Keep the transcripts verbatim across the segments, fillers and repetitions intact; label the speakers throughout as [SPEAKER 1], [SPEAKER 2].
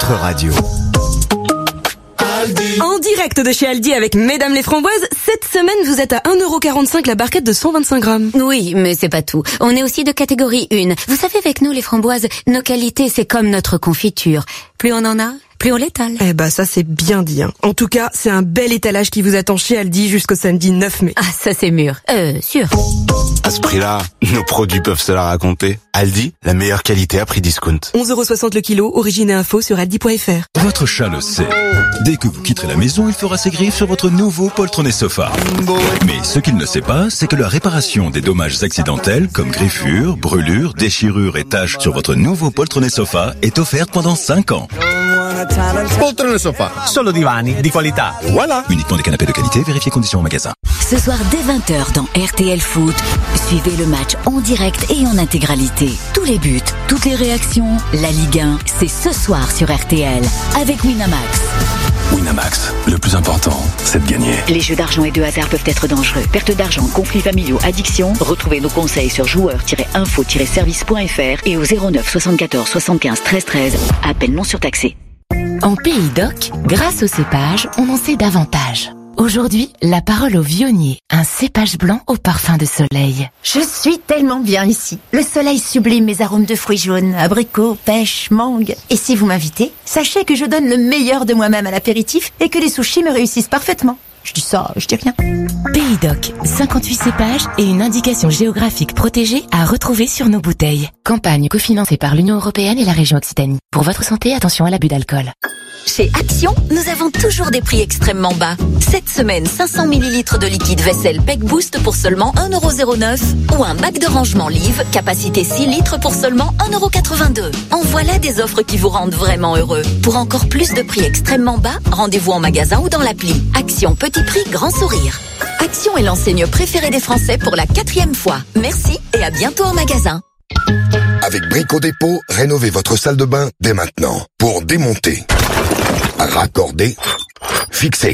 [SPEAKER 1] votre radio.
[SPEAKER 2] En direct de chez Aldi avec Mesdames les Framboises, cette semaine vous êtes à un euro quarante-cinq la barquette de cent vingt-cinq grammes.
[SPEAKER 3] Oui, mais c'est pas tout. On est aussi de catégorie un. Vous savez, avec nous les framboises, nos qualités c'est comme notre confiture. Plus on en a, plus on l'étale.
[SPEAKER 2] Eh bah ça c'est bien dit. Hein. En tout cas, c'est un bel étalage qui vous attend chez Aldi jusqu'au samedi neuf mai.
[SPEAKER 3] Ah, ça c'est mûr. Euh, sûr.
[SPEAKER 4] À ce prix-là, nos produits peuvent se la raconter. Aldi, la meilleure qualité à prix discount.
[SPEAKER 2] onze euros soixante le kilo, origine et info sur aldi point f r.
[SPEAKER 5] Votre chat le sait. Dès que vous quitterez la maison, il fera ses griffes sur votre nouveau poltronné sofa. Mais ce qu'il ne sait pas, c'est que la réparation des dommages accidentels, comme griffures, brûlures, déchirures et taches sur votre nouveau poltronné sofa est offerte pendant cinq ans.
[SPEAKER 6] Poltrone Sofa, solo divani di qualità. Voilà.
[SPEAKER 5] Uniquement des canapés de qualité, vérifiez conditions en magasin.
[SPEAKER 3] Ce soir dès vingt heures dans R T L Foot, suivez le match en direct et en intégralité. Tous les buts, toutes les réactions, la Ligue un, c'est ce soir sur R T L avec Winamax.
[SPEAKER 5] Winamax, le plus important, c'est de gagner.
[SPEAKER 3] Les jeux d'argent et de hasard peuvent être dangereux. Perte d'argent, conflits familiaux, addiction. Retrouvez nos conseils sur joueurs tiret info tiret service point f r et au zéro neuf soixante-quatorze soixante-quinze treize treize. Appel non surtaxé.
[SPEAKER 7] En Pays d'Oc, grâce au cépage, on en sait davantage. Aujourd'hui, la parole au vionnier, un cépage blanc au parfum de soleil.
[SPEAKER 8] Je suis tellement bien ici. Le soleil sublime mes arômes de fruits jaunes, abricots, pêche, mangue. Et si vous m'invitez, sachez que je donne le meilleur de moi-même à l'apéritif et que les sushis me réussissent parfaitement. Je dis ça, je dis rien.
[SPEAKER 7] Pays d'Oc, cinquante-huit cépages et une indication géographique protégée à retrouver sur nos bouteilles. Campagne cofinancée par l'Union européenne et la région Occitanie. Pour votre santé, attention à l'abus d'alcool.
[SPEAKER 9] Chez Action, nous avons toujours des prix extrêmement bas. Cette semaine, cinq cents millilitres de liquide vaisselle Peck Boost pour seulement un euro zéro neuf ou un bac de rangement Live, capacité six litres pour seulement un euro quatre-vingt-deux. En voilà des offres qui vous rendent vraiment heureux. Pour encore plus de prix extrêmement bas, rendez-vous en magasin ou dans l'appli. Action Petit Prix Grand Sourire. Action est l'enseigne préférée des Français pour la quatrième fois. Merci et à bientôt en magasin.
[SPEAKER 10] Avec Brico Dépôt, rénovez votre salle de bain dès maintenant. Pour démonter, raccorder, fixer.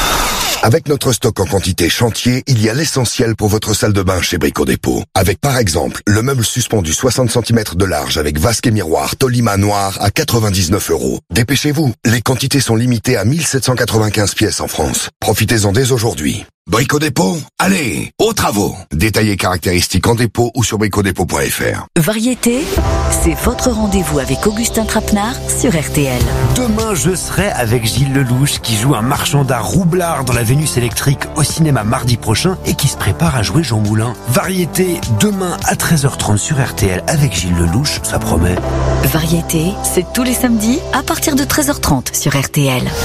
[SPEAKER 10] Avec notre stock en quantité chantier, il y a l'essentiel pour votre salle de bain chez Brico Dépôt. Avec par exemple, le meuble suspendu soixante centimètres de large avec vasque et miroir Tolima noir à quatre-vingt-dix-neuf euros. Dépêchez-vous, les quantités sont limitées à mille sept cent quatre-vingt-quinze pièces en France. Profitez-en dès aujourd'hui. Brico Dépôt, allez, aux travaux. Détaillez caractéristiques en dépôt ou sur brico dépôt point f r.
[SPEAKER 9] Variété, c'est votre rendez-vous avec Augustin Trapenard sur R T L.
[SPEAKER 11] Demain, je serai avec Gilles Lelouch qui joue un marchand d'art roublard dans la Vénus électrique au cinéma mardi prochain et qui se prépare à jouer Jean Moulin. Variété, demain à treize heures trente sur R T L avec Gilles Lelouch, ça promet.
[SPEAKER 9] Variété, c'est tous les samedis à partir de treize heures trente sur R T L.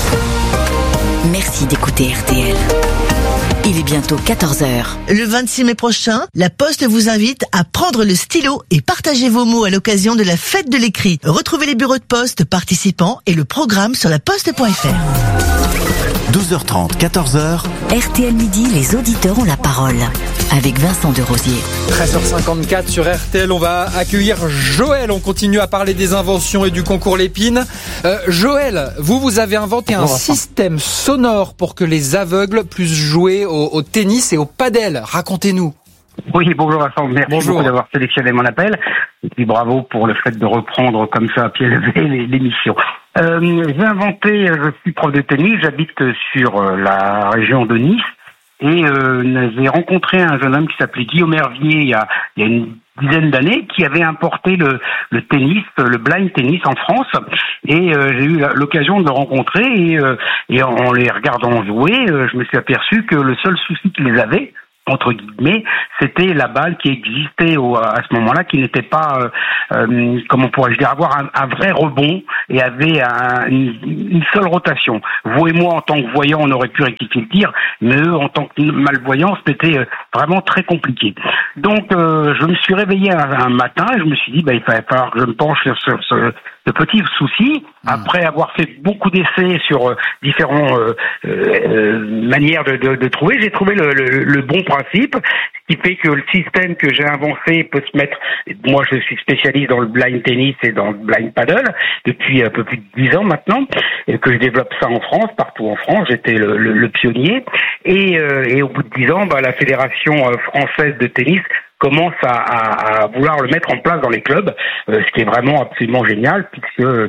[SPEAKER 9] Merci d'écouter R T L. Il est bientôt quatorze heures.
[SPEAKER 12] Le vingt-six mai prochain, la Poste vous invite à prendre le stylo et partager vos mots à l'occasion de la fête de l'écrit. Retrouvez les bureaux de poste participants et le programme sur la poste point f r.
[SPEAKER 1] douze heures trente, quatorze heures.
[SPEAKER 9] R T L Midi, les auditeurs ont la parole. Avec Vincent de Rosier.
[SPEAKER 13] treize heures cinquante-quatre sur R T L, on va accueillir Joël. On continue à parler des inventions et du concours Lépine. Euh, Joël, vous, vous avez inventé un système sonore pour que les aveugles puissent jouer au, au tennis et au padel. Racontez-nous.
[SPEAKER 14] Oui, bonjour Vincent, merci
[SPEAKER 13] bonjour.
[SPEAKER 14] beaucoup d'avoir sélectionné mon appel. Et puis bravo pour le fait de reprendre comme ça à pied levé l'émission. Euh, j'ai inventé, je suis prof de tennis, j'habite sur la région de Nice. Et euh, j'ai rencontré un jeune homme qui s'appelait Guillaume Hervier il y a, il y a une dizaine d'années, qui avait importé le, le tennis, le blind tennis en France. Et euh, j'ai eu l'occasion de le rencontrer. Et, euh, et en les regardant jouer, euh, je me suis aperçu que le seul souci qu'ils avaient, entre guillemets, c'était la balle qui existait au, à ce moment-là, qui n'était pas, euh, euh, comment pourrais-je dire, avoir un, un vrai rebond et avait un, une, une seule rotation. Vous et moi, en tant que voyants, on aurait pu rectifier le tir, mais eux, en tant que malvoyants, c'était vraiment très compliqué. Donc, euh, je me suis réveillé un, un matin et je me suis dit, bah, il fallait falloir que je me penche sur ce, ce de petits soucis, après avoir fait beaucoup d'essais sur euh, différentes euh, euh, manières de, de, de trouver, j'ai trouvé le, le, le bon principe, ce qui fait que le système que j'ai inventé peut se mettre, moi je suis spécialiste dans le blind tennis et dans le blind paddle, depuis un peu plus de dix ans maintenant, et que je développe ça en France, partout en France, j'étais le, le, le pionnier, et, euh, et au bout de dix ans, bah, la Fédération française de tennis commencent à, à, à vouloir le mettre en place dans les clubs, euh, ce qui est vraiment absolument génial, puisque euh,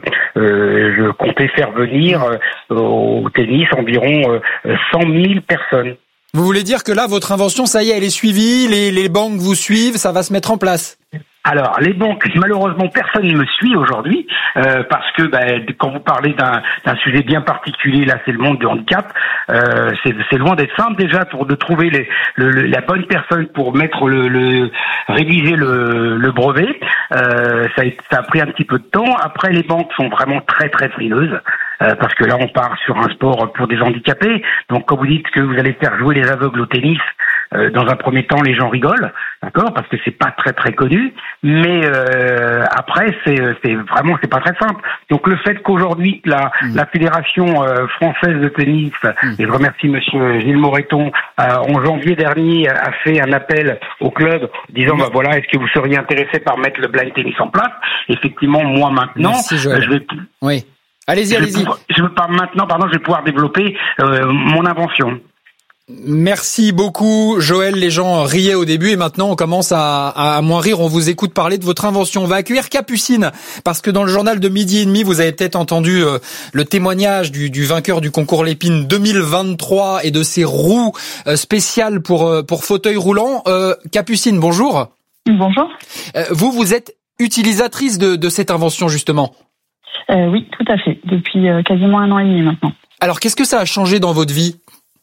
[SPEAKER 14] je comptais faire venir euh, au tennis environ euh, cent mille personnes.
[SPEAKER 13] Vous voulez dire que là, votre invention, ça y est, elle est suivie, les, les banques vous suivent, ça va se mettre en place?
[SPEAKER 14] Alors, les banques, malheureusement, personne ne me suit aujourd'hui, euh, parce que bah, quand vous parlez d'un, d'un sujet bien particulier, là, c'est le monde du handicap, euh, c'est, c'est loin d'être simple déjà pour de trouver les, le, le, la bonne personne pour mettre le, le rédiger le, le brevet. Euh, ça, a, ça a pris un petit peu de temps. Après, les banques sont vraiment très très frileuses. Euh, parce que là, on part sur un sport pour des handicapés. Donc, quand vous dites que vous allez faire jouer les aveugles au tennis, euh, dans un premier temps, les gens rigolent, d'accord, parce que c'est pas très très connu. Mais euh, après, c'est, c'est vraiment, c'est pas très simple. Donc, le fait qu'aujourd'hui la, mmh. la fédération euh, française de tennis, mmh. et je remercie Monsieur Gilles Moreton, euh, en janvier dernier, a fait un appel au club disant, mmh. bah voilà, est-ce que vous seriez intéressé par mettre le blind tennis en place? Effectivement, moi maintenant,
[SPEAKER 13] Merci,
[SPEAKER 14] euh, je vais.
[SPEAKER 13] Oui. Allez-y, allez-y.
[SPEAKER 14] Je veux pas maintenant, pardon, je vais pouvoir développer euh, mon invention.
[SPEAKER 13] Merci beaucoup, Joël. Les gens riaient au début et maintenant on commence à, à moins rire. On vous écoute parler de votre invention. On va accueillir Capucine parce que dans le journal de midi et demi, vous avez peut-être entendu euh, le témoignage du, du vainqueur du concours Lépine deux mille vingt-trois et de ses roues euh, spéciales pour euh, pour fauteuil roulant. Euh, Capucine, bonjour.
[SPEAKER 1] Bonjour.
[SPEAKER 13] Euh, vous, vous êtes utilisatrice de, de cette invention justement.
[SPEAKER 1] Euh, oui, tout à fait. Depuis euh, quasiment un an et demi maintenant.
[SPEAKER 13] Alors, qu'est-ce que ça a changé dans votre vie?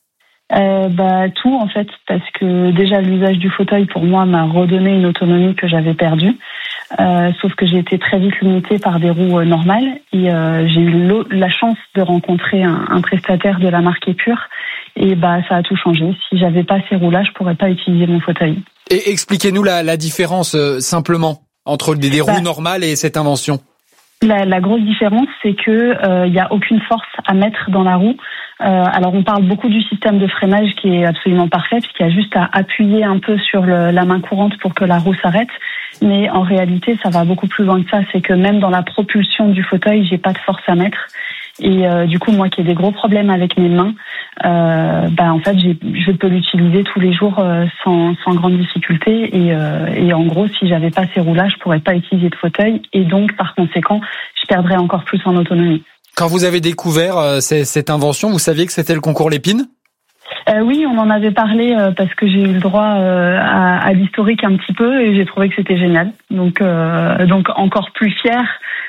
[SPEAKER 1] euh, bah, Tout, en fait, parce que déjà, l'usage du fauteuil, pour moi, m'a redonné une autonomie que j'avais perdue. Euh, sauf que j'ai été très vite limitée par des roues euh, normales. Et euh, j'ai eu la chance de rencontrer un, un prestataire de la marque Épure. Et bah, ça a tout changé. Si j'avais pas ces roues-là, je pourrais pas utiliser mon fauteuil.
[SPEAKER 13] Et expliquez-nous la, la différence, euh, simplement, entre des, des roues bah, normales et cette invention.
[SPEAKER 1] La, la grosse différence, c'est que euh, il y a aucune force à mettre dans la roue. Euh, alors, on parle beaucoup du système de freinage qui est absolument parfait, puisqu'il y a juste à appuyer un peu sur le, la main courante pour que la roue s'arrête. Mais en réalité, ça va beaucoup plus loin que ça. C'est que même dans la propulsion du fauteuil, j'ai pas de force à mettre. Et euh, du coup, moi qui ai des gros problèmes avec mes mains, euh, bah en fait, j'ai, je peux l'utiliser tous les jours euh, sans, sans grande difficulté. Et, euh, et en gros, si j'avais pas ces roues-là, je pourrais pas utiliser de fauteuil. Et donc, par conséquent, je perdrais encore plus en autonomie.
[SPEAKER 13] Quand vous avez découvert euh, cette invention, vous saviez que c'était le concours Lépine ?
[SPEAKER 1] Euh, oui, on en avait parlé euh, parce que j'ai eu le droit euh, à, à l'historique un petit peu et j'ai trouvé que c'était génial. Donc, euh, donc encore plus fière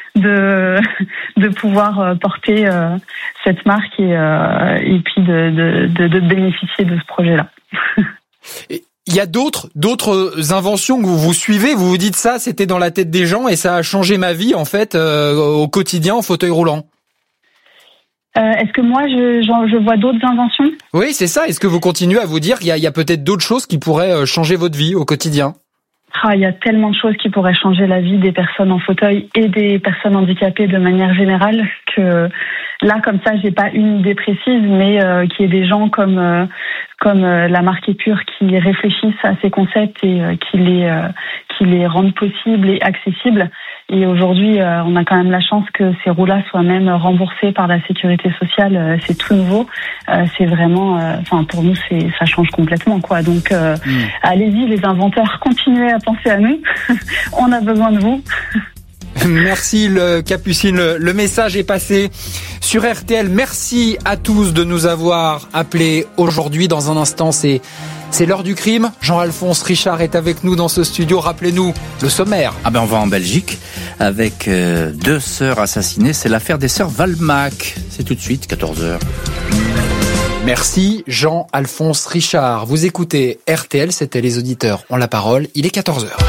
[SPEAKER 1] de de pouvoir porter euh, cette marque et euh, et puis de, de de de bénéficier de ce projet-là.
[SPEAKER 13] Il y a d'autres d'autres inventions que vous vous suivez. Vous vous dites ça, c'était dans la tête des gens et ça a changé ma vie en fait euh, au quotidien en fauteuil roulant.
[SPEAKER 1] Euh, est-ce que moi, je, je, je vois d'autres inventions ?
[SPEAKER 13] Oui, c'est ça. Est-ce que vous continuez à vous dire qu'il y a, il y a peut-être d'autres choses qui pourraient changer votre vie au quotidien ?
[SPEAKER 1] Ah, il y a tellement de choses qui pourraient changer la vie des personnes en fauteuil et des personnes handicapées de manière générale que là, comme ça, j'ai pas une idée précise, mais euh, qu'il y ait des gens comme euh, comme euh, la marque Épure qui réfléchissent à ces concepts et euh, qui les euh, qui les rendent possibles et accessibles. Et aujourd'hui, euh, on a quand même la chance que ces roues-là soient même remboursées par la sécurité sociale. Euh, c'est tout nouveau. Euh, c'est vraiment, enfin, euh, pour nous, c'est ça change complètement, quoi. Donc, euh, mmh. allez-y, les inventeurs, continuez à penser à nous. On a besoin de vous.
[SPEAKER 13] Merci le Capucine, le, le message est passé sur R T L. Merci à tous de nous avoir appelés aujourd'hui. Dans un instant, c'est c'est l'heure du crime. Jean-Alphonse Richard est avec nous dans ce studio. Rappelez-nous le sommaire.
[SPEAKER 15] Ah ben on va en Belgique avec euh, deux sœurs assassinées. C'est l'affaire des sœurs Valmac. C'est tout de suite, quatorze heures.
[SPEAKER 13] Merci Jean-Alphonse Richard. Vous écoutez R T L, c'était Les Auditeurs ont la parole. Il est quatorze heures.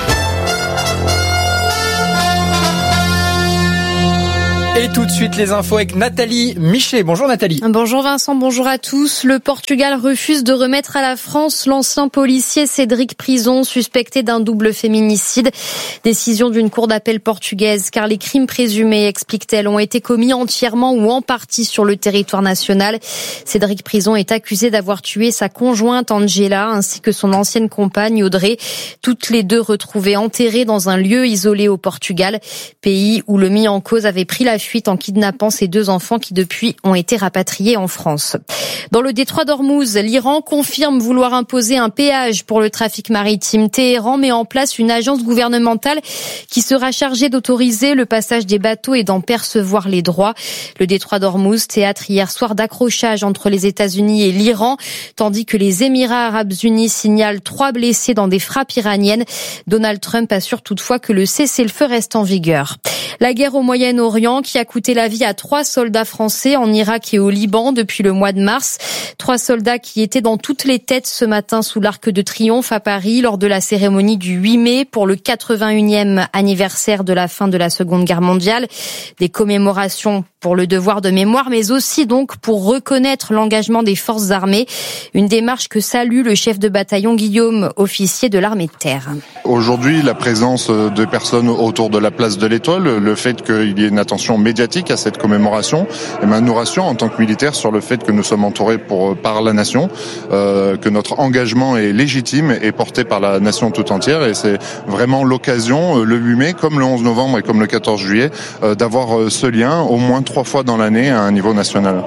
[SPEAKER 13] Et tout de suite les infos avec Nathalie Michet. Bonjour Nathalie.
[SPEAKER 16] Bonjour Vincent, bonjour à tous. Le Portugal refuse de remettre à la France l'ancien policier Cédric Prison, suspecté d'un double féminicide. Décision d'une cour d'appel portugaise, car les crimes présumés, explique-t-elle, ont été commis entièrement ou en partie sur le territoire national. Cédric Prison est accusé d'avoir tué sa conjointe Angela ainsi que son ancienne compagne Audrey, toutes les deux retrouvées enterrées dans un lieu isolé au Portugal, pays où le mis en cause avait pris la fuite ensuite en kidnappant ses deux enfants qui depuis ont été rapatriés en France. Dans le détroit d'Ormuz, l'Iran confirme vouloir imposer un péage pour le trafic maritime. Téhéran met en place une agence gouvernementale qui sera chargée d'autoriser le passage des bateaux et d'en percevoir les droits. Le détroit d'Ormuz, théâtre hier soir d'accrochage entre les États-Unis et l'Iran, tandis que les Émirats arabes unis signalent trois blessés dans des frappes iraniennes. Donald Trump assure toutefois que le cessez-le-feu reste en vigueur. La guerre au Moyen-Orient qui a coûté la vie à trois soldats français en Irak et au Liban depuis le mois de mars. Trois soldats qui étaient dans toutes les têtes ce matin sous l'Arc de Triomphe à Paris lors de la cérémonie du huit mai pour le quatre-vingt-unième anniversaire de la fin de la Seconde Guerre mondiale. Des commémorations pour le devoir de mémoire, mais aussi donc pour reconnaître l'engagement des forces armées. Une démarche que salue le chef de bataillon Guillaume, officier de l'armée de terre.
[SPEAKER 17] Aujourd'hui, la présence de personnes autour de la place de l'Étoile, le fait qu'il y ait une attention médiatique à cette commémoration, eh bien, nous rassure en tant que militaires sur le fait que nous sommes entourés pour, par la nation, euh, que notre engagement est légitime et porté par la nation tout entière. Et c'est vraiment l'occasion, le huit mai, comme le onze novembre et comme le quatorze juillet, euh, d'avoir ce lien au moins trois fois dans l'année à un niveau national.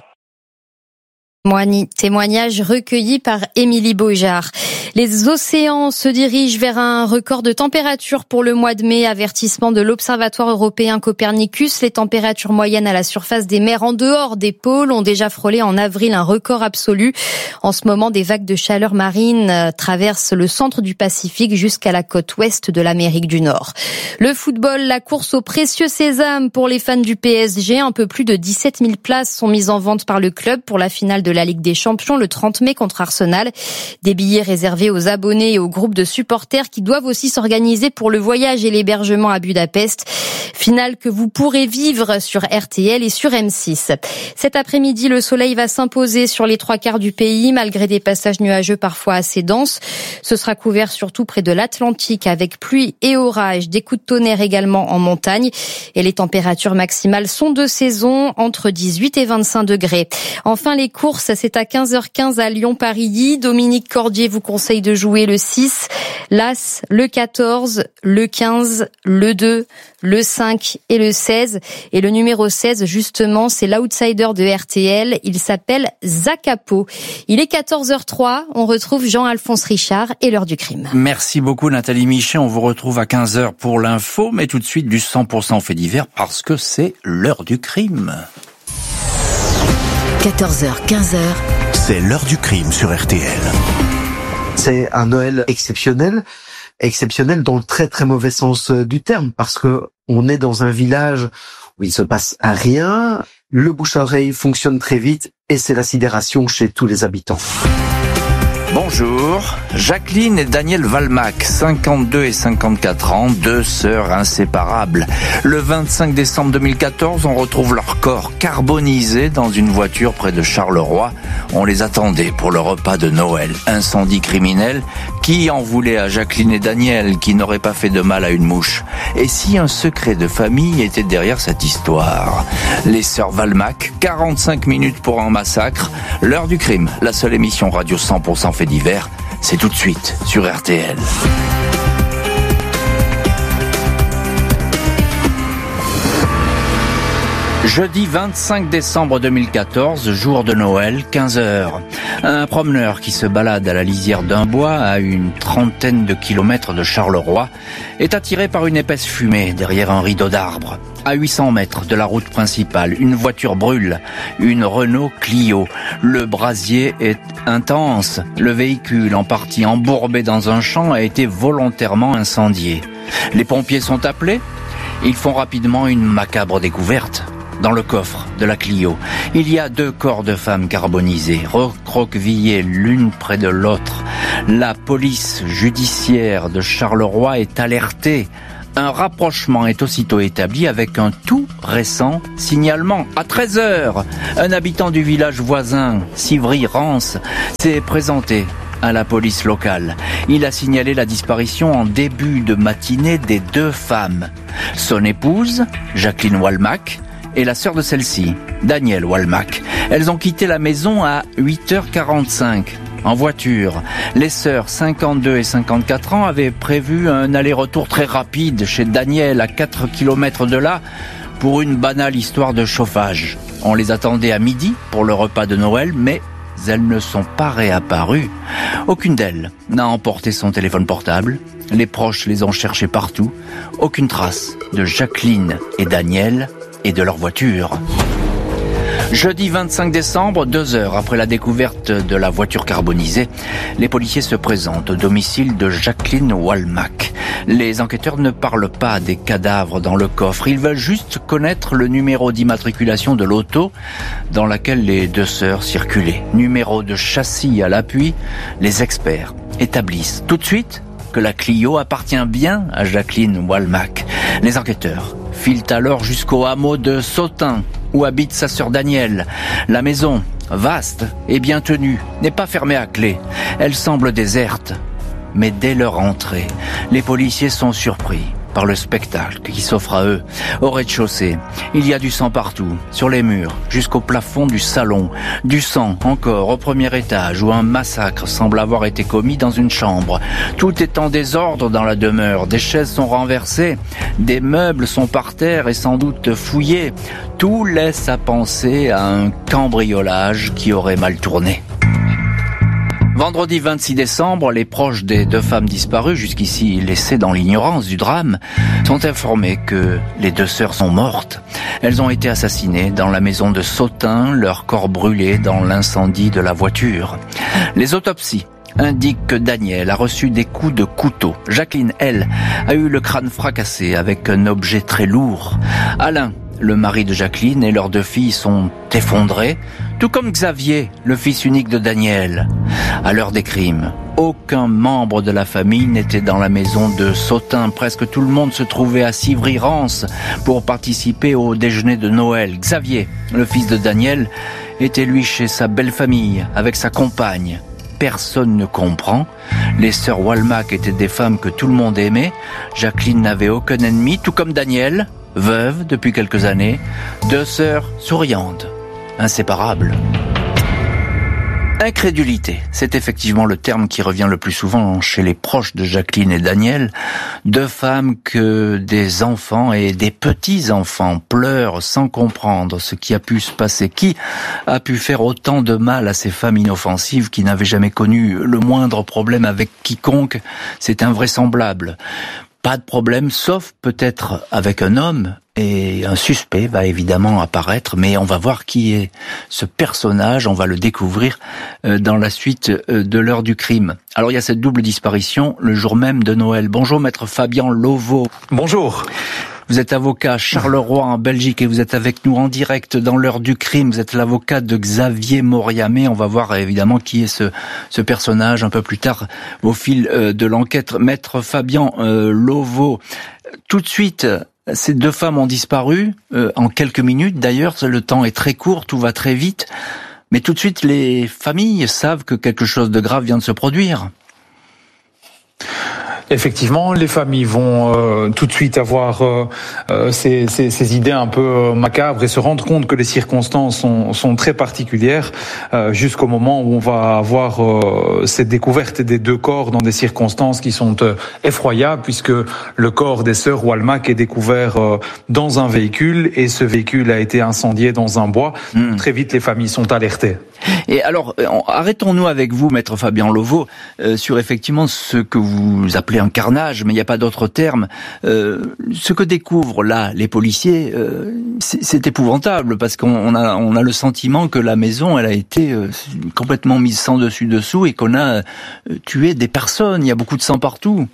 [SPEAKER 16] Témoignage recueilli par Émilie Beaujard. Les océans se dirigent vers un record de température pour le mois de mai. Avertissement de l'Observatoire européen Copernicus. Les températures moyennes à la surface des mers en dehors des pôles ont déjà frôlé en avril un record absolu. En ce moment, des vagues de chaleur marine traversent le centre du Pacifique jusqu'à la côte ouest de l'Amérique du Nord. Le football, la course au précieux sésame pour les fans du P S G. Un peu plus de dix-sept mille places sont mises en vente par le club pour la finale de la Ligue des Champions le trente mai contre Arsenal. Des billets réservés aux abonnés et aux groupes de supporters qui doivent aussi s'organiser pour le voyage et l'hébergement à Budapest. Finale que vous pourrez vivre sur R T L et sur M six. Cet après-midi, le soleil va s'imposer sur les trois quarts du pays malgré des passages nuageux parfois assez denses. Ce sera couvert surtout près de l'Atlantique avec pluie et orage, des coups de tonnerre également en montagne. Et les températures maximales sont de saison entre dix-huit et vingt-cinq degrés. Enfin, les courses, c'est à quinze heures quinze à Lyon-Paris. Dominique Cordier vous conseille de jouer le six, l'As, le quatorze, le quinze, le deux, le cinq et le seize. Et le numéro seize, justement, c'est l'outsider de R T L. Il s'appelle Zakapo. Il est quatorze heures trois. On retrouve Jean-Alphonse Richard et l'heure du crime.
[SPEAKER 15] Merci beaucoup Nathalie Michet. On vous retrouve à quinze heures pour l'info, mais tout de suite du cent pour cent fait divers parce que c'est l'heure du crime.
[SPEAKER 3] quatorze heures, quinze heures.
[SPEAKER 18] C'est l'heure du crime sur R T L.
[SPEAKER 19] C'est un Noël exceptionnel, exceptionnel dans le très très mauvais sens du terme, parce que on est dans un village où il se passe rien, le bouche à oreille fonctionne très vite et c'est la sidération chez tous les habitants.
[SPEAKER 15] Bonjour, Jacqueline et Daniel Valmac, cinquante-deux et cinquante-quatre ans, deux sœurs inséparables. Le vingt-cinq décembre deux mille quatorze, on retrouve leur corps carbonisé dans une voiture près de Charleroi. On les attendait pour le repas de Noël. Incendie criminel, qui en voulait à Jacqueline et Daniel, qui n'auraient pas fait de mal à une mouche? Et si un secret de famille était derrière cette histoire? Les sœurs Valmac, quarante-cinq minutes pour un massacre. L'heure du crime, la seule émission radio cent pour cent fait divers, c'est tout de suite sur R T L. Jeudi vingt-cinq décembre deux mille quatorze, jour de Noël, quinze heures. Un promeneur qui se balade à la lisière d'un bois à une trentaine de kilomètres de Charleroi est attiré par une épaisse fumée derrière un rideau d'arbres. À huit cents mètres de la route principale, une voiture brûle, une Renault Clio. Le brasier est intense. Le véhicule, en partie embourbé dans un champ, a été volontairement incendié. Les pompiers sont appelés. Ils font rapidement une macabre découverte. Dans le coffre de la Clio, il y a deux corps de femmes carbonisés, recroquevillés l'une près de l'autre. La police judiciaire de Charleroi est alertée. Un rapprochement est aussitôt établi avec un tout récent signalement. À treize heures, un habitant du village voisin, Civry-Rance, s'est présenté à la police locale. Il a signalé la disparition en début de matinée des deux femmes. Son épouse, Jacqueline Walmac, et la sœur de celle-ci, Danielle Walmac. Elles ont quitté la maison à huit heures quarante-cinq. En voiture, les sœurs cinquante-deux et cinquante-quatre ans avaient prévu un aller-retour très rapide chez Daniel à quatre kilomètres de là pour une banale histoire de chauffage. On les attendait à midi pour le repas de Noël, mais elles ne sont pas réapparues. Aucune d'elles n'a emporté son téléphone portable. Les proches les ont cherchés partout. Aucune trace de Jacqueline et Daniel et de leur voiture. Jeudi vingt-cinq décembre, deux heures après la découverte de la voiture carbonisée, les policiers se présentent au domicile de Jacqueline Walmack. Les enquêteurs ne parlent pas des cadavres dans le coffre, ils veulent juste connaître le numéro d'immatriculation de l'auto dans laquelle les deux sœurs circulaient. Numéro de châssis à l'appui, les experts établissent tout de suite que la Clio appartient bien à Jacqueline Walmack. Les enquêteurs filent alors jusqu'au hameau de Sautin, où habite sa sœur Danielle. La maison, vaste et bien tenue, n'est pas fermée à clé. Elle semble déserte. Mais dès leur entrée, les policiers sont surpris par le spectacle qui s'offre à eux. Au rez-de-chaussée, il y a du sang partout, sur les murs, jusqu'au plafond du salon. Du sang encore au premier étage, où un massacre semble avoir été commis dans une chambre. Tout est en désordre dans la demeure. Des chaises sont renversées, des meubles sont par terre et sans doute fouillés. Tout laisse à penser à un cambriolage qui aurait mal tourné. Vendredi vingt-six décembre, les proches des deux femmes disparues, jusqu'ici laissées dans l'ignorance du drame, sont informés que les deux sœurs sont mortes. Elles ont été assassinées dans la maison de Sautin, leur corps brûlé dans l'incendie de la voiture. Les autopsies indiquent que Daniel a reçu des coups de couteau. Jacqueline, elle, a eu le crâne fracassé avec un objet très lourd. Alain, le mari de Jacqueline, et leurs deux filles sont effondrés, tout comme Xavier, le fils unique de Daniel. À l'heure des crimes, aucun membre de la famille n'était dans la maison de Sautin. Presque tout le monde se trouvait à Civry-Rance pour participer au déjeuner de Noël. Xavier, le fils de Daniel, était lui chez sa belle famille avec sa compagne. Personne ne comprend. Les sœurs Walmack étaient des femmes que tout le monde aimait. Jacqueline n'avait aucun ennemi, tout comme Daniel, veuve depuis quelques années, deux sœurs souriantes, inséparables. Incrédulité, c'est effectivement le terme qui revient le plus souvent chez les proches de Jacqueline et Daniel. Deux femmes que des enfants et des petits-enfants pleurent sans comprendre ce qui a pu se passer. Qui a pu faire autant de mal à ces femmes inoffensives qui n'avaient jamais connu le moindre problème avec quiconque? C'est invraisemblable. Pas de problème, sauf peut-être avec un homme, et un suspect va évidemment apparaître, mais on va voir qui est ce personnage, on va le découvrir dans la suite de l'heure du crime. Alors il y a cette double disparition le jour même de Noël. Bonjour maître Fabien Lovo.
[SPEAKER 20] Bonjour.
[SPEAKER 15] Vous êtes avocat à Charleroi en Belgique et vous êtes avec nous en direct dans l'heure du crime. Vous êtes l'avocat de Xavier Moriamé. On va voir évidemment qui est ce, ce personnage un peu plus tard au fil de l'enquête. Maître Fabien euh, Lovo, tout de suite, ces deux femmes ont disparu euh, en quelques minutes. D'ailleurs, le temps est très court, tout va très vite. Mais tout de suite, les familles savent que quelque chose de grave vient de se produire.
[SPEAKER 20] Effectivement, les familles vont euh, tout de suite avoir euh, euh, ces, ces, ces idées un peu euh, macabres et se rendre compte que les circonstances sont, sont très particulières euh, jusqu'au moment où on va avoir euh, cette découverte des deux corps dans des circonstances qui sont euh, effroyables, puisque le corps des sœurs Walmack est découvert euh, dans un véhicule et ce véhicule a été incendié dans un bois. Mmh. Très vite, les familles sont alertées.
[SPEAKER 15] Et alors, arrêtons-nous avec vous, maître Fabien Lovo, euh, sur effectivement ce que vous appelez un carnage, mais il n'y a pas d'autre terme. Euh, ce que découvrent là les policiers, euh, c'est, c'est épouvantable, parce qu'on a, on a le sentiment que la maison, elle a été euh, complètement mise sans dessus dessous et qu'on a euh, tué des personnes. Il y a beaucoup de sang partout.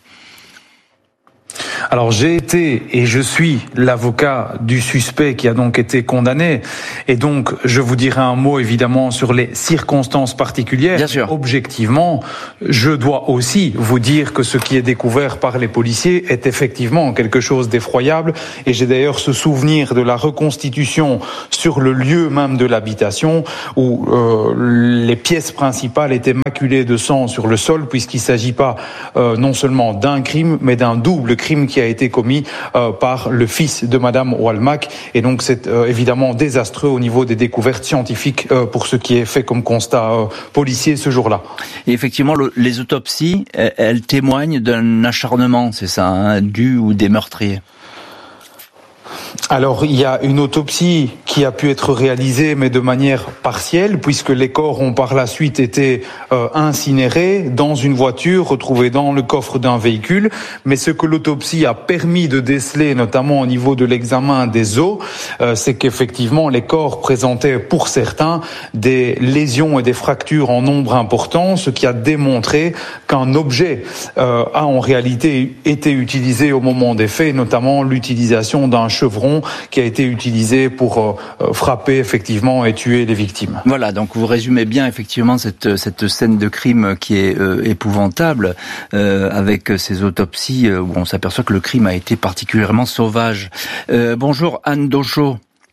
[SPEAKER 20] Alors j'ai été et je suis l'avocat du suspect qui a donc été condamné, et donc je vous dirai un mot évidemment sur les circonstances particulières.
[SPEAKER 15] Bien sûr.
[SPEAKER 20] Objectivement, je dois aussi vous dire que ce qui est découvert par les policiers est effectivement quelque chose d'effroyable, et j'ai d'ailleurs ce souvenir de la reconstitution sur le lieu même de l'habitation où euh, les pièces principales étaient maculées de sang sur le sol, puisqu'il ne s'agit pas euh, non seulement d'un crime mais d'un double crime qui a été commis euh, par le fils de Madame Walmack, et donc c'est euh, évidemment désastreux au niveau des découvertes scientifiques euh, pour ce qui est fait comme constat euh, policier ce jour-là.
[SPEAKER 15] Et effectivement, le, les autopsies, elles, elles témoignent d'un acharnement, c'est ça, hein, dû ou des meurtriers.
[SPEAKER 20] Alors, il y a une autopsie qui a pu être réalisée, mais de manière partielle, puisque les corps ont par la suite été euh, incinérés dans une voiture retrouvée dans le coffre d'un véhicule. Mais ce que l'autopsie a permis de déceler, notamment au niveau de l'examen des os, euh, c'est qu'effectivement, les corps présentaient pour certains des lésions et des fractures en nombre important, ce qui a démontré qu'un objet euh, a en réalité été utilisé au moment des faits, notamment l'utilisation d'un chevron qui a été utilisé pour euh, frapper effectivement et tuer les victimes.
[SPEAKER 15] Voilà, donc vous résumez bien effectivement cette cette scène de crime qui est euh, épouvantable, euh, avec ces autopsies euh, où on s'aperçoit que le crime a été particulièrement sauvage. Euh, bonjour Anne Dauchot.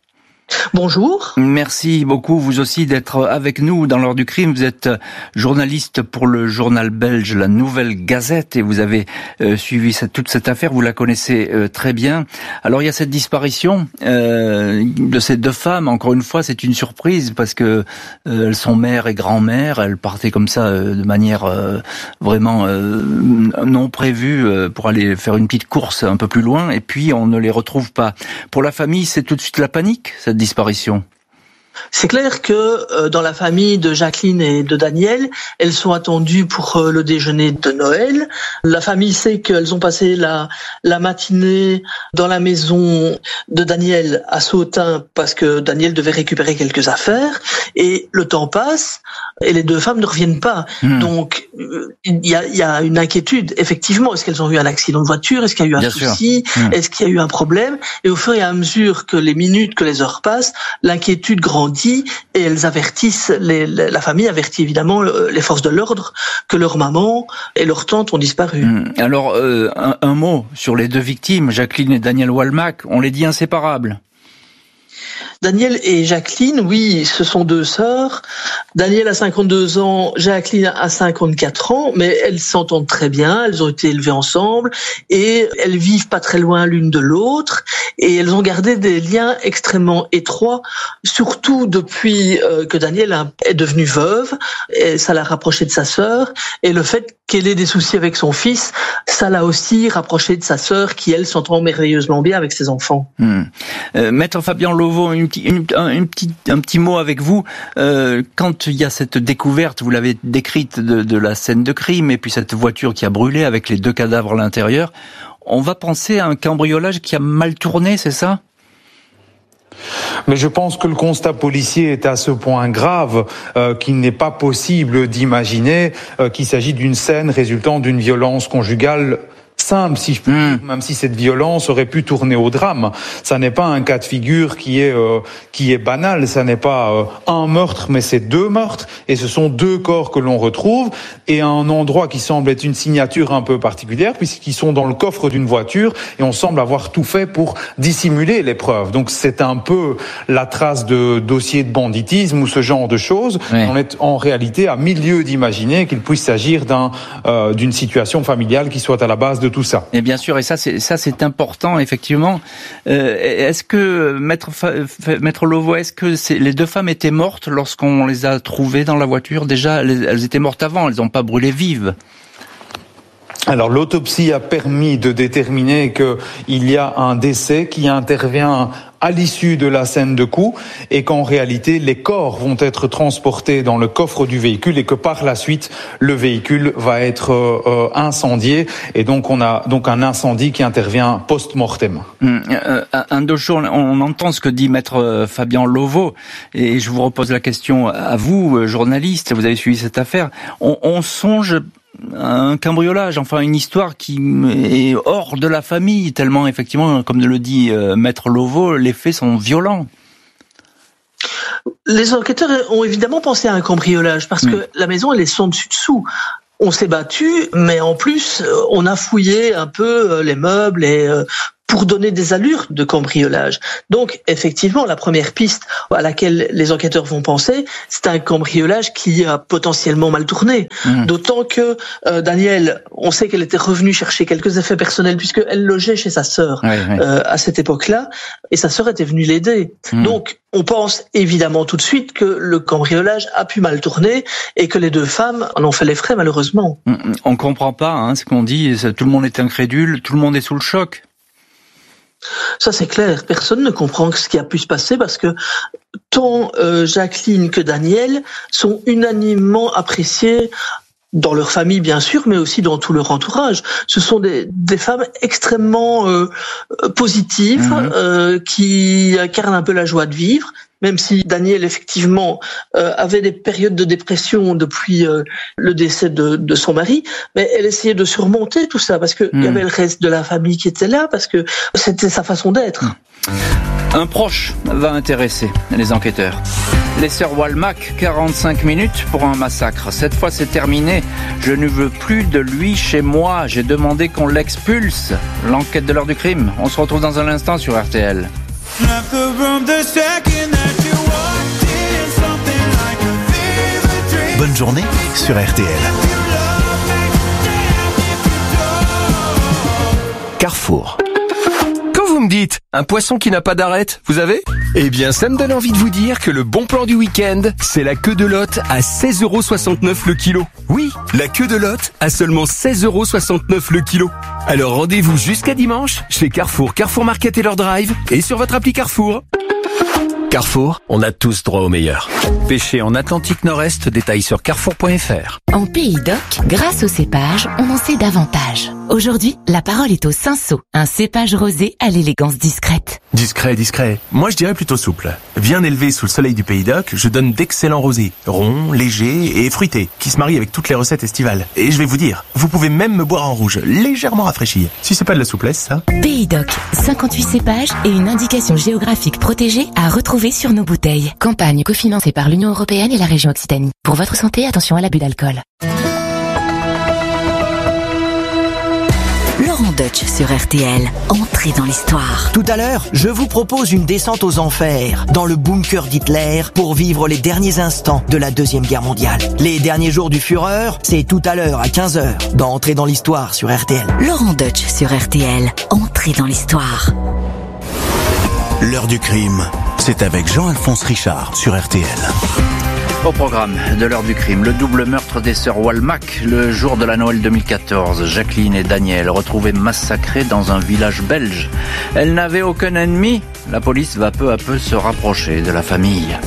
[SPEAKER 21] Bonjour.
[SPEAKER 15] Merci beaucoup, vous aussi, d'être avec nous dans l'heure du crime. Vous êtes journaliste pour le journal belge La Nouvelle Gazette et vous avez euh, suivi cette, toute cette affaire, vous la connaissez euh, très bien. Alors il y a cette disparition euh, de ces deux femmes. Encore une fois, c'est une surprise parce que euh, elles sont mère et grand-mère. Elles partaient comme ça euh, de manière euh, vraiment euh, non prévue euh, pour aller faire une petite course un peu plus loin et puis on ne les retrouve pas. Pour la famille, c'est tout de suite la panique, cette disparition.
[SPEAKER 21] C'est clair que euh, dans la famille de Jacqueline et de Daniel, elles sont attendues pour euh, le déjeuner de Noël. La famille sait qu'elles ont passé la, la matinée dans la maison de Daniel à Sautin parce que Daniel devait récupérer quelques affaires. Et le temps passe et les deux femmes ne reviennent pas. Mmh. Donc euh, il y a, y a une inquiétude. Effectivement, est-ce qu'elles ont eu un accident de voiture? Est-ce qu'il y a eu un Bien souci? Mmh. Est-ce qu'il y a eu un problème? Et au fur et à mesure que les minutes, que les heures passent, l'inquiétude grandit. Et elles avertissent, les, la famille avertit évidemment les forces de l'ordre que leur maman et leur tante ont disparu.
[SPEAKER 15] Alors, euh, un, un mot sur les deux victimes, Jacqueline et Daniel Walmack, on les dit inséparables.
[SPEAKER 21] Daniel et Jacqueline, oui, ce sont deux sœurs. Daniel a cinquante-deux ans, Jacqueline a cinquante-quatre ans, mais elles s'entendent très bien, elles ont été élevées ensemble et elles vivent pas très loin l'une de l'autre et elles ont gardé des liens extrêmement étroits, surtout depuis euh, que Daniel est devenue veuve, et ça l'a rapprochée de sa sœur, et le fait qu'elle ait des soucis avec son fils, ça l'a aussi rapprochée de sa sœur qui, elle, s'entend merveilleusement bien avec ses enfants.
[SPEAKER 15] Mmh. Euh, Maître Fabien Lauveau, une, une, un, une petit, un petit mot avec vous. Euh, quand il y a cette découverte, vous l'avez décrite, de, de la scène de crime, et puis cette voiture qui a brûlé avec les deux cadavres à l'intérieur, on va penser à un cambriolage qui a mal tourné, c'est ça ?
[SPEAKER 20] Mais je pense que le constat policier est à ce point grave euh, qu'il n'est pas possible d'imaginer euh, qu'il s'agit d'une scène résultant d'une violence conjugale simple, si je puis dire, même si cette violence aurait pu tourner au drame. Ça n'est pas un cas de figure qui est euh, qui est banal. Ça n'est pas euh, un meurtre, mais c'est deux meurtres, et ce sont deux corps que l'on retrouve, et à un endroit qui semble être une signature un peu particulière, puisqu'ils sont dans le coffre d'une voiture, et on semble avoir tout fait pour dissimuler les preuves. Donc c'est un peu la trace de dossier de banditisme ou ce genre de choses. Oui. On est en réalité à milieu d'imaginer qu'il puisse s'agir d'un euh, d'une situation familiale qui soit à la base de tout ça.
[SPEAKER 15] Et bien sûr, et ça c'est ça c'est important effectivement. Euh, est-ce que maître maître Lauveau, est-ce que c'est, les deux femmes étaient mortes lorsqu'on les a trouvées dans la voiture? Déjà, elles, elles étaient mortes avant, elles n'ont pas brûlé vives.
[SPEAKER 20] Alors l'autopsie a permis de déterminer qu'il y a un décès qui intervient à l'issue de la scène de coup, et qu'en réalité les corps vont être transportés dans le coffre du véhicule, et que par la suite le véhicule va être euh, incendié, et donc on a donc un incendie qui intervient post-mortem.
[SPEAKER 15] Mmh, euh, un deux jours, on entend ce que dit maître Fabien Lauveau, et je vous repose la question à vous, journaliste, vous avez suivi cette affaire. On, on songe un cambriolage, enfin une histoire qui est hors de la famille, tellement effectivement, comme le dit euh, maître Lauveau, les faits sont violents.
[SPEAKER 21] Les enquêteurs ont évidemment pensé à un cambriolage parce mmh. que la maison elle est sans dessus dessous. On s'est battu, mais en plus on a fouillé un peu les meubles et euh, pour donner des allures de cambriolage. Donc, effectivement, la première piste à laquelle les enquêteurs vont penser, c'est un cambriolage qui a potentiellement mal tourné. Mmh. D'autant que euh, Daniel, on sait qu'elle était revenue chercher quelques effets personnels puisqu'elle logeait chez sa sœur oui, oui. Euh, à cette époque-là, et sa sœur était venue l'aider. Mmh. Donc, on pense évidemment tout de suite que le cambriolage a pu mal tourner et que les deux femmes en ont fait les frais, malheureusement.
[SPEAKER 15] On comprend pas hein, ce qu'on dit, tout le monde est incrédule, tout le monde est sous le choc.
[SPEAKER 21] Ça c'est clair, personne ne comprend ce qui a pu se passer parce que tant euh, Jacqueline que Daniel sont unanimement appréciés dans leur famille bien sûr, mais aussi dans tout leur entourage. Ce sont des, des femmes extrêmement euh, positives, mmh. euh, qui incarnent un peu la joie de vivre. Même si Daniel, effectivement, euh, avait des périodes de dépression depuis euh, le décès de, de son mari, mais elle essayait de surmonter tout ça, parce qu'il mmh. y avait le reste de la famille qui était là, parce que c'était sa façon d'être.
[SPEAKER 15] Mmh. Un proche va intéresser les enquêteurs. Les sœurs Walmack, quarante-cinq minutes pour un massacre. Cette fois, c'est terminé. Je ne veux plus de lui chez moi. J'ai demandé qu'on l'expulse. L'enquête de l'heure du crime. On se retrouve dans un instant sur R T L.
[SPEAKER 18] Bonne journée sur R T L. Carrefour.
[SPEAKER 4] Quand vous me dites un poisson qui n'a pas d'arête, vous avez ? Eh bien, ça me donne envie de vous dire que le bon plan du week-end, c'est la queue de lotte à seize euros soixante-neuf le kilo. Oui, la queue de lotte à seulement seize euros soixante-neuf le kilo. Alors rendez-vous jusqu'à dimanche chez Carrefour, Carrefour Market et leur drive et sur votre appli Carrefour. Carrefour, on a tous droit au meilleur. Pêcher en Atlantique Nord-Est, détail sur carrefour point f r.
[SPEAKER 7] En Pays d'Oc, grâce au cépage, on en sait davantage. Aujourd'hui, la parole est au Cinsault, un cépage rosé à l'élégance discrète.
[SPEAKER 22] Discret, discret. Moi, je dirais plutôt souple. Bien élevé sous le soleil du Pays d'Oc, je donne d'excellents rosés, ronds, légers et fruités, qui se marient avec toutes les recettes estivales. Et je vais vous dire, vous pouvez même me boire en rouge, légèrement rafraîchi. Si c'est pas de la souplesse, ça.
[SPEAKER 7] Pays d'Oc, cinquante-huit cépages et une indication géographique protégée à retrouver sur nos bouteilles. Campagne cofinancée par l'Union européenne et la région Occitanie. Pour votre santé, attention à l'abus d'alcool.
[SPEAKER 3] Laurent Deutsch sur R T L. Entrez dans l'histoire.
[SPEAKER 23] Tout à l'heure, je vous propose une descente aux enfers, dans le bunker d'Hitler, pour vivre les derniers instants de la Deuxième Guerre mondiale. Les derniers jours du Führer, c'est tout à l'heure à quinze heures, dans Entrez dans l'histoire sur R T L.
[SPEAKER 3] Laurent Deutsch sur R T L. Entrez dans l'histoire.
[SPEAKER 18] L'heure du crime, c'est avec Jean-Alphonse Richard sur R T L.
[SPEAKER 15] Au programme de l'heure du crime, le double meurtre des sœurs Walmack le jour de la Noël deux mille quatorze. Jacqueline et Daniel retrouvés massacrés dans un village belge. Elles n'avaient aucun ennemi. La police va peu à peu se rapprocher de la famille.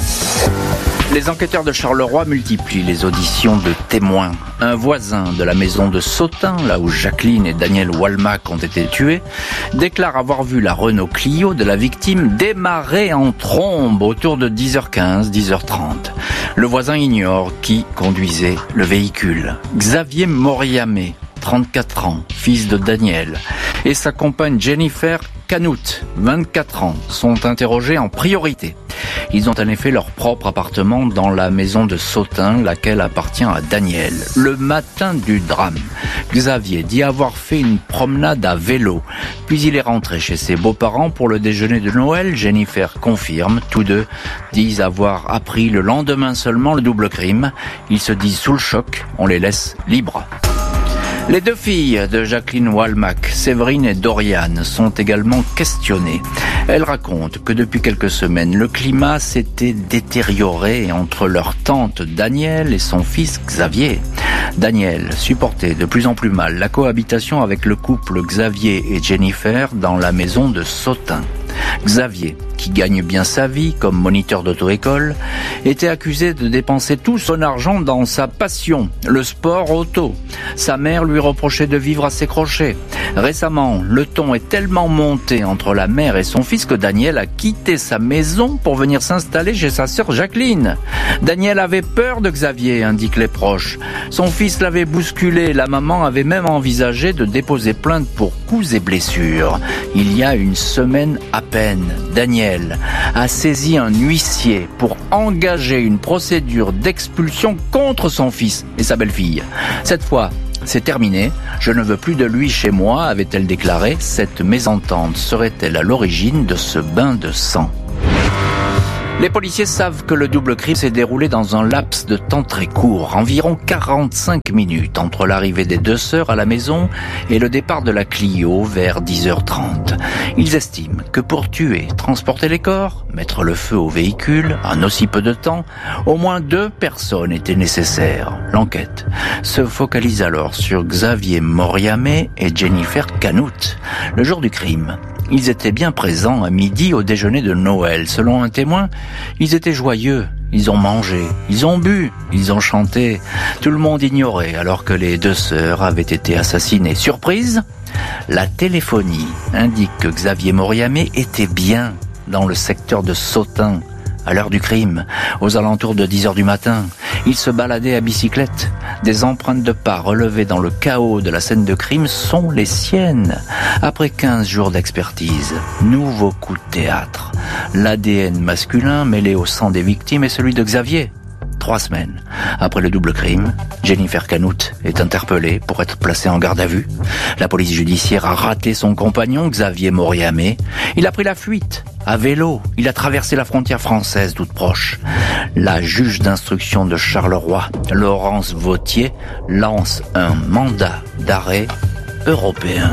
[SPEAKER 15] Les enquêteurs de Charleroi multiplient les auditions de témoins. Un voisin de la maison de Sautin, là où Jacqueline et Daniel Walmack ont été tués, déclare avoir vu la Renault Clio de la victime démarrer en trombe autour de dix heures quinze, dix heures trente. Le voisin ignore qui conduisait le véhicule. Xavier Moriamé, trente-quatre ans, fils de Daniel, et sa compagne Jennifer Canout, vingt-quatre ans, sont interrogés en priorité. Ils ont en effet leur propre appartement dans la maison de Sautin, laquelle appartient à Daniel. Le matin du drame, Xavier dit avoir fait une promenade à vélo, puis il est rentré chez ses beaux-parents pour le déjeuner de Noël. Jennifer confirme, tous deux disent avoir appris le lendemain seulement le double crime. Ils se disent sous le choc, on les laisse libres. Les deux filles de Jacqueline Walmack, Séverine et Doriane, sont également questionnées. Elles racontent que depuis quelques semaines, le climat s'était détérioré entre leur tante Danielle et son fils Xavier. Daniel supportait de plus en plus mal la cohabitation avec le couple Xavier et Jennifer dans la maison de Sautin. Xavier, qui gagne bien sa vie comme moniteur d'auto-école, était accusé de dépenser tout son argent dans sa passion, le sport auto. Sa mère lui reprochait de vivre à ses crochets. Récemment, le ton est tellement monté entre la mère et son fils que Daniel a quitté sa maison pour venir s'installer chez sa sœur Jacqueline. Daniel avait peur de Xavier, indiquent les proches. Son fils l'avait bousculé, la maman avait même envisagé de déposer plainte pour coups et blessures. Il y a une semaine à peine, Daniel a saisi un huissier pour engager une procédure d'expulsion contre son fils et sa belle-fille. Cette fois, c'est terminé. Je ne veux plus de lui chez moi, avait-elle déclaré. Cette mésentente serait-elle à l'origine de ce bain de sang ? Les policiers savent que le double crime s'est déroulé dans un laps de temps très court, environ quarante-cinq minutes entre l'arrivée des deux sœurs à la maison et le départ de la Clio vers dix heures trente. Ils estiment que pour tuer, transporter les corps, mettre le feu au véhicule, en aussi peu de temps, au moins deux personnes étaient nécessaires. L'enquête se focalise alors sur Xavier Moriamé et Jennifer Canout. Le jour du crime, Ils étaient bien présents à midi au déjeuner de Noël. Selon un témoin, ils étaient joyeux. Ils ont mangé, ils ont bu, ils ont chanté. Tout le monde ignorait alors que les deux sœurs avaient été assassinées. Surprise, la téléphonie indique que Xavier Moriamé était bien dans le secteur de Sautin à l'heure du crime, aux alentours de dix heures du matin. Il se baladait à bicyclette. Des empreintes de pas relevées dans le chaos de la scène de crime sont les siennes. Après quinze jours d'expertise, nouveau coup de théâtre. L'A D N masculin mêlé au sang des victimes est celui de Xavier. Trois semaines après le double crime, Jennifer Canout est interpellée pour être placée en garde à vue. La police judiciaire a raté son compagnon, Xavier Moriamé. Il a pris la fuite. À vélo, il a traversé la frontière française toute proche. La juge d'instruction de Charleroi, Laurence Vautier, lance un mandat d'arrêt européen.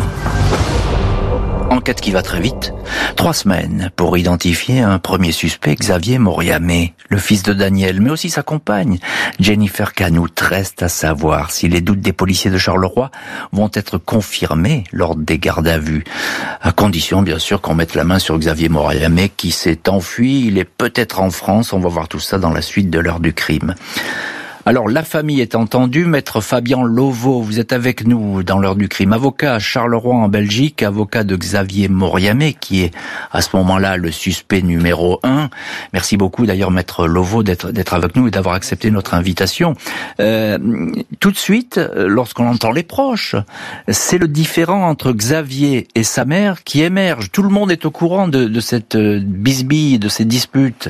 [SPEAKER 15] Enquête qui va très vite. Trois semaines pour identifier un premier suspect, Xavier Moriamé, le fils de Daniel, mais aussi sa compagne, Jennifer Canout. Reste à savoir si les doutes des policiers de Charleroi vont être confirmés lors des gardes à vue. À condition, bien sûr, qu'on mette la main sur Xavier Moriamé qui s'est enfui. Il est peut-être en France. On va voir tout ça dans la suite de l'heure du crime. Alors, la famille est entendue. Maître Fabien Lovo, vous êtes avec nous dans l'heure du crime. Avocat à Charleroi en Belgique, avocat de Xavier Moriamé, qui est à ce moment-là le suspect numéro un. Merci beaucoup d'ailleurs, Maître Lovo, d'être, d'être avec nous et d'avoir accepté notre invitation. Euh, tout de suite, lorsqu'on entend les proches, c'est le différend entre Xavier et sa mère qui émerge. Tout le monde est au courant de, de cette bisbille, de ces disputes.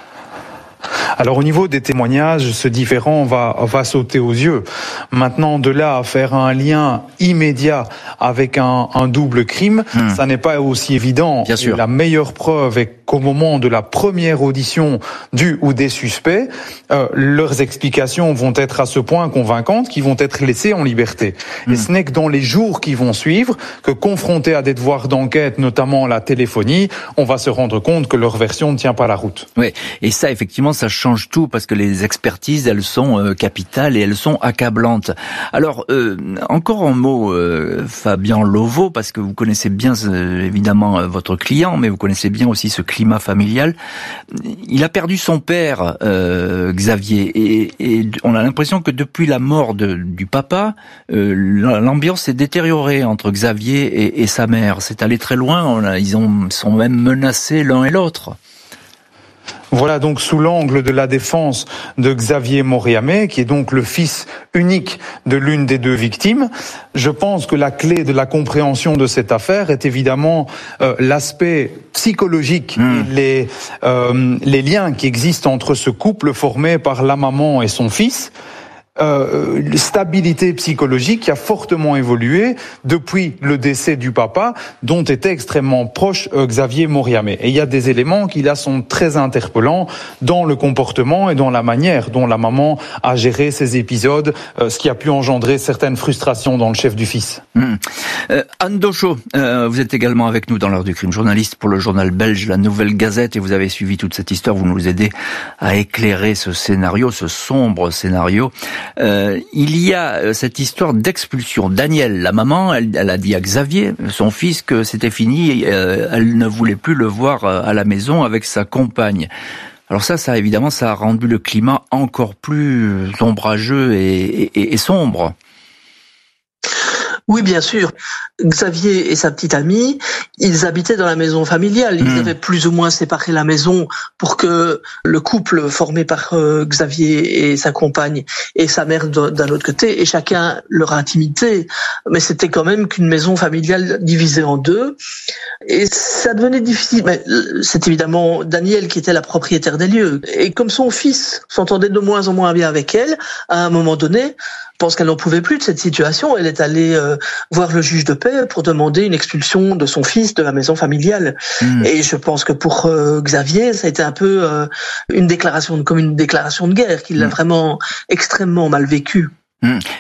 [SPEAKER 20] Alors au niveau des témoignages, ce différend va, va sauter aux yeux. Maintenant, de là à faire un lien immédiat avec un, un double crime, mmh. ça n'est pas aussi évident.
[SPEAKER 15] Bien sûr.
[SPEAKER 20] Et la meilleure preuve est qu'au moment de la première audition du ou des suspects, euh, leurs explications vont être à ce point convaincantes qu'ils vont être laissés en liberté. Mmh. Et ce n'est que dans les jours qui vont suivre que, confrontés à des devoirs d'enquête, notamment la téléphonie, on va se rendre compte que leur version ne tient pas la route.
[SPEAKER 15] Oui, et ça, effectivement, ça change tout parce que les expertises, elles sont euh, capitales et elles sont accablantes. Alors, euh, encore un mot, euh, Fabien Lovo, parce que vous connaissez bien euh, évidemment euh, votre client, mais vous connaissez bien aussi ce climat familial. Il a perdu son père, euh, Xavier, et, et on a l'impression que depuis la mort de, du papa, euh, l'ambiance s'est détériorée entre Xavier et, et sa mère. C'est allé très loin. On a, ils ont sont même menacés l'un et l'autre.
[SPEAKER 20] Voilà donc sous l'angle de la défense de Xavier Moriamé, qui est donc le fils unique de l'une des deux victimes. Je pense que la clé de la compréhension de cette affaire est évidemment euh, l'aspect psychologique mmh. et les, euh, les liens qui existent entre ce couple formé par la maman et son fils. Euh, stabilité psychologique qui a fortement évolué depuis le décès du papa, dont était extrêmement proche euh, Xavier Moriamé. Et il y a des éléments qui là sont très interpellants dans le comportement et dans la manière dont la maman a géré ces épisodes, euh, ce qui a pu engendrer certaines frustrations dans le chef du fils.
[SPEAKER 15] Mmh. Euh, Anne Dochot, euh, vous êtes également avec nous dans l'heure du crime, journaliste pour le journal belge La Nouvelle Gazette, et vous avez suivi toute cette histoire, vous nous aidez à éclairer ce scénario, ce sombre scénario. Euh, il y a cette histoire d'expulsion. Daniel, la maman, elle, elle a dit à Xavier, son fils, que c'était fini, euh, elle ne voulait plus le voir à la maison avec sa compagne. Alors ça, ça évidemment, ça a rendu le climat encore plus ombrageux et, et, et sombre.
[SPEAKER 21] Oui, bien sûr. Xavier et sa petite amie, ils habitaient dans la maison familiale. Ils mmh. avaient plus ou moins séparé la maison pour que le couple formé par euh, Xavier et sa compagne et sa mère d'un autre côté, et chacun leur intimité. Mais c'était quand même qu'une maison familiale divisée en deux. Et ça devenait difficile. Mais c'est évidemment Daniel qui était la propriétaire des lieux. Et comme son fils s'entendait de moins en moins bien avec elle, à un moment donné, je pense qu'elle n'en pouvait plus de cette situation. Elle est allée euh, voir le juge de paix pour demander une expulsion de son fils de la maison familiale. Mmh. Et je pense que pour euh, Xavier, ça a été un peu euh, une déclaration, comme une déclaration de guerre, qu'il mmh. a vraiment extrêmement mal vécu.
[SPEAKER 15] Mmh.